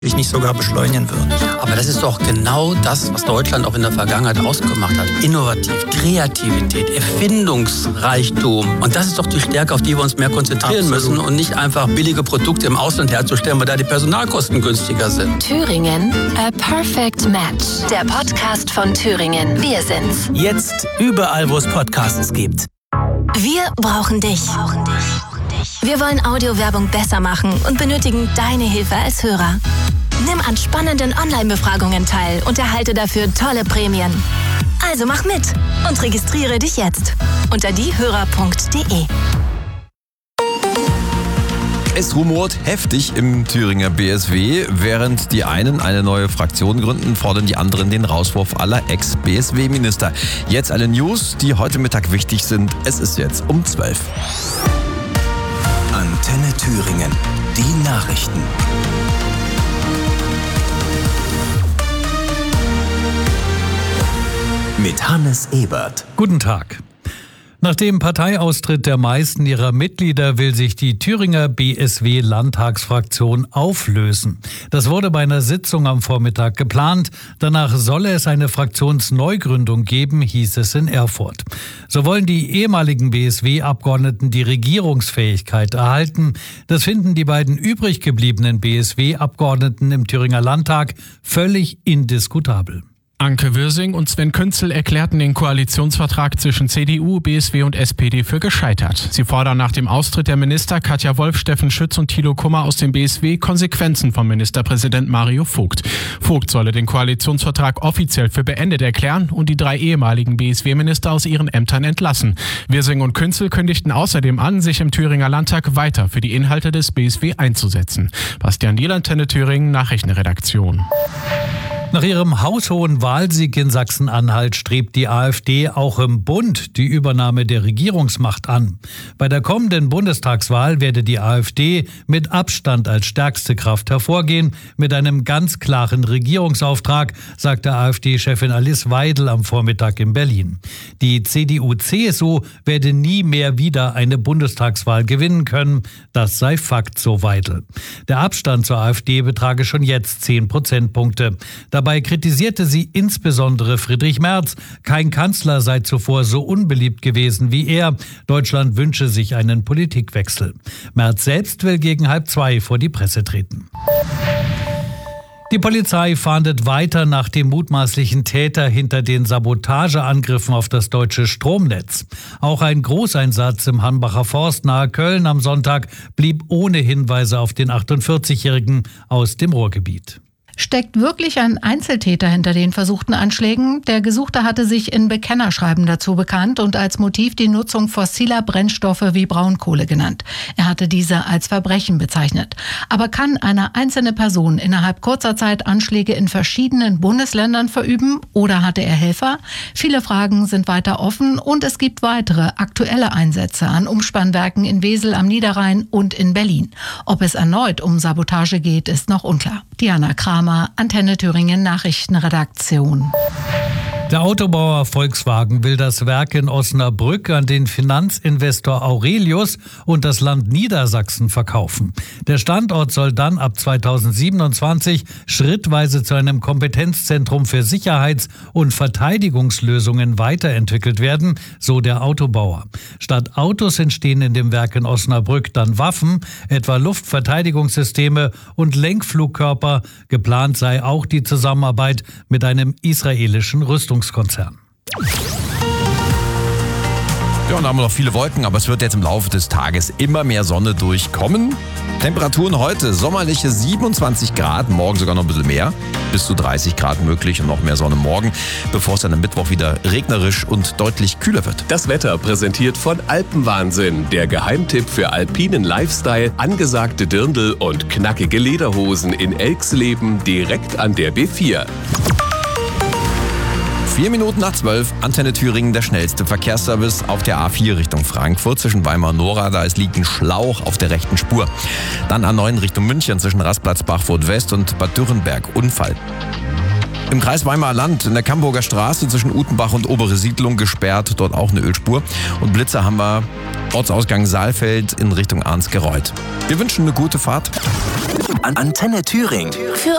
ich nicht sogar beschleunigen würde. Aber das ist doch genau das, was Deutschland auch in der Vergangenheit ausgemacht hat. Innovativ, Kreativität, Erfindungsreichtum. Und das ist doch die Stärke, auf die wir uns mehr konzentrieren müssen und nicht einfach billige Produkte im Ausland herzustellen, weil da die Personalkosten günstiger sind. Thüringen, a perfect match. Der Podcast von Thüringen. Wir sind's. Jetzt überall, wo es Podcasts gibt. Wir brauchen dich. Wir wollen Audiowerbung besser machen und benötigen deine Hilfe als Hörer. Nimm an spannenden Online-Befragungen teil und erhalte dafür tolle Prämien. Also mach mit und registriere dich jetzt unter diehörer.de. Es rumort heftig im Thüringer BSW. Während die einen eine neue Fraktion gründen, fordern die anderen den Rauswurf aller Ex-BSW-Minister. Jetzt alle News, die heute Mittag wichtig sind. Es ist jetzt um 12. Antenne Thüringen. Die Nachrichten. Mit Hannes Ebert. Guten Tag. Nach dem Parteiaustritt der meisten ihrer Mitglieder will sich die Thüringer BSW-Landtagsfraktion auflösen. Das wurde bei einer Sitzung am Vormittag geplant. Danach solle es eine Fraktionsneugründung geben, hieß es in Erfurt. So wollen die ehemaligen BSW-Abgeordneten die Regierungsfähigkeit erhalten. Das finden die beiden übrig gebliebenen BSW-Abgeordneten im Thüringer Landtag völlig indiskutabel. Anke Würsing und Sven Künzel erklärten den Koalitionsvertrag zwischen CDU, BSW und SPD für gescheitert. Sie fordern nach dem Austritt der Minister Katja Wolf, Steffen Schütz und Thilo Kummer aus dem BSW Konsequenzen vom Ministerpräsident Mario Vogt. Vogt solle den Koalitionsvertrag offiziell für beendet erklären und die 3 ehemaligen BSW-Minister aus ihren Ämtern entlassen. Würsing und Künzel kündigten außerdem an, sich im Thüringer Landtag weiter für die Inhalte des BSW einzusetzen. Bastian Diel, Antenne Thüringen, Nachrichtenredaktion. Nach ihrem haushohen Wahlsieg in Sachsen-Anhalt strebt die AfD auch im Bund die Übernahme der Regierungsmacht an. Bei der kommenden Bundestagswahl werde die AfD mit Abstand als stärkste Kraft hervorgehen, mit einem ganz klaren Regierungsauftrag, sagte AfD-Chefin Alice Weidel am Vormittag in Berlin. Die CDU-CSU werde nie mehr wieder eine Bundestagswahl gewinnen können. Das sei Fakt, so Weidel. Der Abstand zur AfD betrage schon jetzt 10 Prozentpunkte. Dabei kritisierte sie insbesondere Friedrich Merz. Kein Kanzler sei zuvor so unbeliebt gewesen wie er. Deutschland wünsche sich einen Politikwechsel. Merz selbst will gegen 1:30 vor die Presse treten. Die Polizei fahndet weiter nach dem mutmaßlichen Täter hinter den Sabotageangriffen auf das deutsche Stromnetz. Auch ein Großeinsatz im Hanbacher Forst nahe Köln am Sonntag blieb ohne Hinweise auf den 48-Jährigen aus dem Ruhrgebiet. Steckt wirklich ein Einzeltäter hinter den versuchten Anschlägen? Der Gesuchte hatte sich in Bekennerschreiben dazu bekannt und als Motiv die Nutzung fossiler Brennstoffe wie Braunkohle genannt. Er hatte diese als Verbrechen bezeichnet. Aber kann eine einzelne Person innerhalb kurzer Zeit Anschläge in verschiedenen Bundesländern verüben oder hatte er Helfer? Viele Fragen sind weiter offen und es gibt weitere aktuelle Einsätze an Umspannwerken in Wesel am Niederrhein und in Berlin. Ob es erneut um Sabotage geht, ist noch unklar. Diana Kramer, Antenne Thüringen Nachrichtenredaktion. Der Autobauer Volkswagen will das Werk in Osnabrück an den Finanzinvestor Aurelius und das Land Niedersachsen verkaufen. Der Standort soll dann ab 2027 schrittweise zu einem Kompetenzzentrum für Sicherheits- und Verteidigungslösungen weiterentwickelt werden, so der Autobauer. Statt Autos entstehen in dem Werk in Osnabrück dann Waffen, etwa Luftverteidigungssysteme und Lenkflugkörper. Geplant sei auch die Zusammenarbeit mit einem israelischen Rüstungskonzern. Ja, und da haben wir noch viele Wolken, aber es wird jetzt im Laufe des Tages immer mehr Sonne durchkommen. Temperaturen heute sommerliche 27 Grad, morgen sogar noch ein bisschen mehr, bis zu 30 Grad möglich und noch mehr Sonne morgen, bevor es dann am Mittwoch wieder regnerisch und deutlich kühler wird. Das Wetter präsentiert von Alpenwahnsinn, der Geheimtipp für alpinen Lifestyle, angesagte Dirndl und knackige Lederhosen in Elxleben direkt an der B4. 4 Minuten nach 12, Antenne Thüringen, der schnellste Verkehrsservice auf der A4 Richtung Frankfurt zwischen Weimar und Nora. Da liegt ein Schlauch auf der rechten Spur. Dann A9 Richtung München zwischen Rastplatz Bachfurt West und Bad Dürrenberg. Unfall. Im Kreis Weimarer Land in der Camburger Straße zwischen Utenbach und Obere Siedlung gesperrt. Dort auch eine Ölspur. Und Blitzer haben wir Ortsausgang Saalfeld in Richtung Arnsgereuth. Wir wünschen eine gute Fahrt. Antenne Thüringen. Für